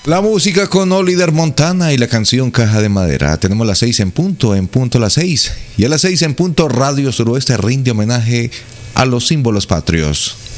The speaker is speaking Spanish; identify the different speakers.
Speaker 1: La música con Oliver Montana y la canción Caja de Madera. Tenemos las 6 en punto las 6. Y a las 6 en punto, Radio Suroeste rinde homenaje a los símbolos patrios.